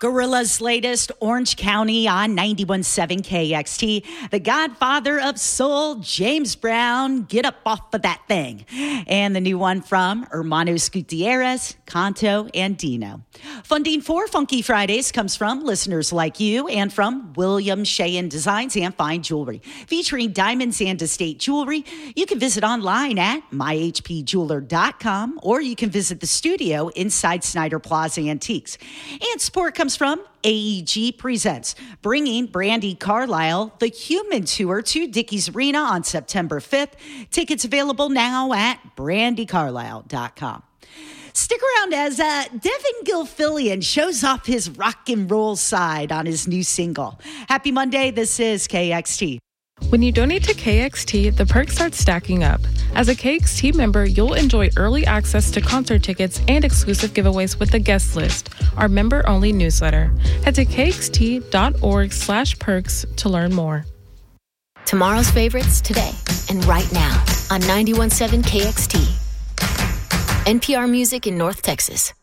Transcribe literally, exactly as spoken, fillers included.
Gorilla's latest, Orange County on ninety-one point seven K X T. The godfather of soul, James Brown, Get Up Off of That Thing. And the new one from Hermanos Gutierrez, Canto, and Dino. Funding for Funky Fridays comes from listeners like you and from William Sheehan Designs and Fine Jewelry. Featuring diamonds and estate jewelry, you can visit online at my h p jeweler dot com or you can visit the studio inside Snyder Plaza Antiques. And support comes from A E G Presents, bringing Brandi Carlile the Human Tour to Dickies Arena on September fifth. Tickets available now at brandi carlile dot com. Stick around as uh, Devin Gilfillian shows off his rock and roll side on his new single. Happy Monday, this is K X T. When you donate to K X T, the perks start stacking up. As a K X T member, you'll enjoy early access to concert tickets and exclusive giveaways with the guest list, our member-only newsletter. Head to kxt.org slash perks to learn more. Tomorrow's favorites today and right now on ninety-one point seven K X T. N P R Music in North Texas.